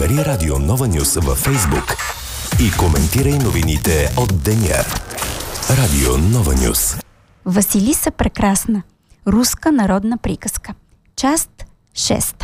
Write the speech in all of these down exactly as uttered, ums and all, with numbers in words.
Провери Радио Нова Нюс във Фейсбук и коментирай новините от деня. Радио Нова Нюс. Василиса прекрасна. Руска народна приказка. Част шеста.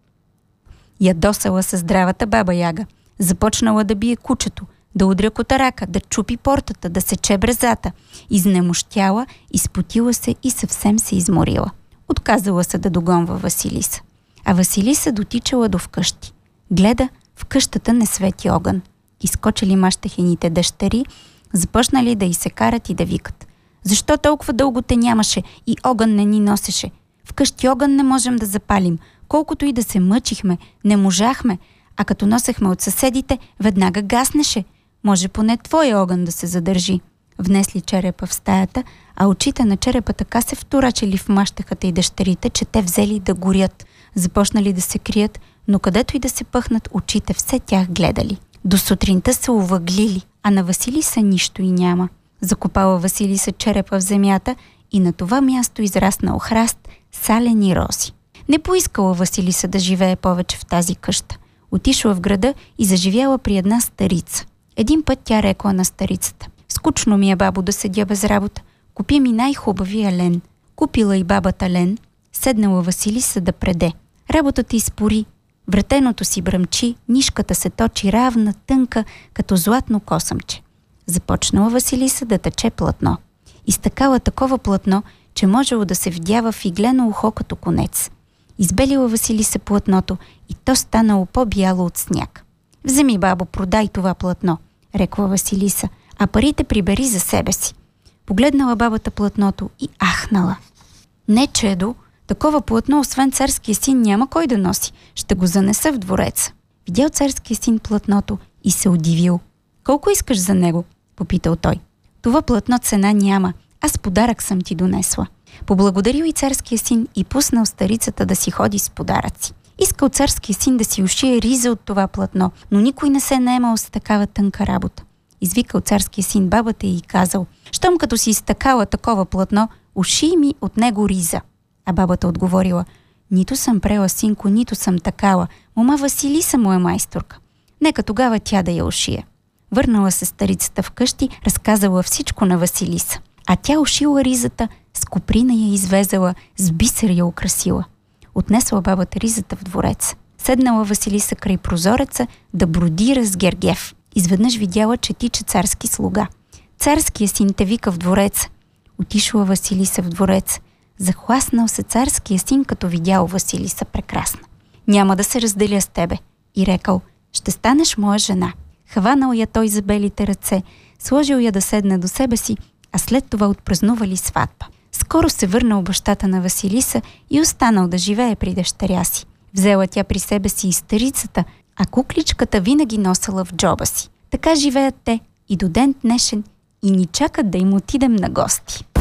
Ядосала се здравата баба Яга. Започнала да бие кучето, да удря котарака, да чупи портата, да сече брезата. Изнемощяла, изпотила се и съвсем се изморила. Отказала се да догонва Василиса. А Василиса дотичала до вкъщи. Гледа, в къщата не свети огън. Изкочили мащехените дъщери, започнали да й се карат и да викат. Защо толкова дълго те нямаше и огън не ни носеше? Вкъщи огън не можем да запалим. Колкото и да се мъчихме, не можахме, а като носехме от съседите, веднага гаснеше. Може поне твоя огън да се задържи. Внесли черепа в стаята, а очите на черепа така се вторачили в мащехата и дъщерите, че те взели да горят. Започнали да се крият, но където и да се пъхнат, очите все тях гледали. До сутринта се увъглили, а на Василиса нищо и няма. Закопала Василиса черепа в земята и на това място израснал храст, салени рози. Не поискала Василиса да живее повече в тази къща. Отишла в града и заживяла при една старица. Един път тя рекла на старицата: скучно ми е, бабо, да седя без работа. Купи ми най-хубавия лен. Купила и бабата лен. Седнала Василиса да преде. Работата изпори. Вратеното си бръмчи, нишката се точи равна, тънка, като златно косъмче. Започнала Василиса да тъче платно. Изтъкала такова платно, че можело да се вдява в иглено ухо като конец. Избелила Василиса платното и то станало по-бяло от сняг. Вземи, бабо, продай това платно, рекла Василиса, а парите прибери за себе си. Погледнала бабата платното и ахнала. Не, чедо, такова платно, освен царския син, няма кой да носи. Ще го занеса в двореца. Видял царския син платното и се удивил. Колко искаш за него? Попитал той. Това платно цена няма. Аз подарък съм ти донесла. Поблагодарил и царския син и пуснал старицата да си ходи с подаръци. Искал царския син да си ушие риза от това платно, но никой не се наемал с такава тънка работа. Извикал царския син бабата и казал: щом като си изтъкала такова платно, уши ми от него риза. А бабата отговорила: нито съм прела, синко, нито съм такала. Мома Василиса му е майсторка. Нека тогава тя да я ушие. Върнала се старицата вкъщи, разказала всичко на Василиса. А тя ушила ризата, с коприна я извезала, с бисер я украсила. Отнесла бабата ризата в двореца. Седнала Василиса край прозореца да бродира с Гергев. Изведнъж видяла, че тича царски слуга. Царския син те вика в двореца. Отишла Василиса в двореца. Захласнал се царския син, като видял Василиса прекрасна. Няма да се разделя с тебе. И рекал: ще станеш моя жена. Хванал я той за белите ръце, сложил я да седне до себе си, а след това отпразнували сватба. Скоро се върнал бащата на Василиса и останал да живее при дъщеря си. Взела тя при себе си и старицата, а кукличката винаги носела в джоба си. Така живеят те и до ден днешен и ни чакат да им отидем на гости.